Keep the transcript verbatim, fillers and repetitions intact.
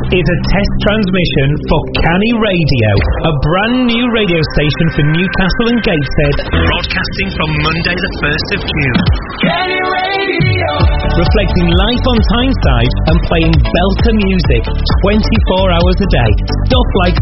is a test transmission for Canny Radio, a brand new radio station for Newcastle and Gateshead, broadcasting from Monday the first of June. Canny Radio! Reflecting life on Tyneside and playing belter music twenty-four hours a day. Stuff like